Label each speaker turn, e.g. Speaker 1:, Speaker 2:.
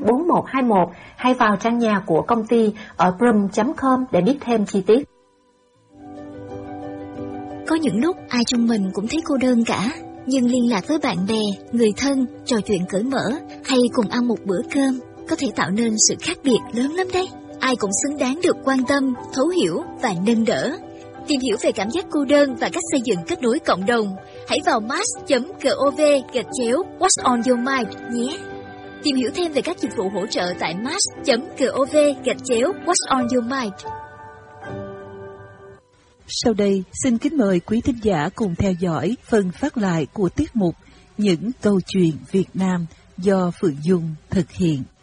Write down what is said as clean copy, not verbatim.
Speaker 1: 4121 hay vào trang nhà của công ty ở brum.com để biết thêm chi tiết.
Speaker 2: Có những lúc ai trong mình cũng thấy cô đơn cả, nhưng liên lạc với bạn bè, người thân, trò chuyện cởi mở hay cùng ăn một bữa cơm có thể tạo nên sự khác biệt lớn lắm đấy. Ai cũng xứng đáng được quan tâm, thấu hiểu và nâng đỡ. Tìm hiểu về cảm giác cô đơn và cách xây dựng kết nối cộng đồng, hãy vào mass.gov/What's on your mind nhé. Tìm hiểu thêm về các dịch vụ hỗ trợ tại mass.gov/What's on your mind.
Speaker 3: Sau đây, xin kính mời quý thính giả cùng theo dõi phần phát lại của tiết mục Những câu chuyện Việt Nam do Phượng Dung thực hiện.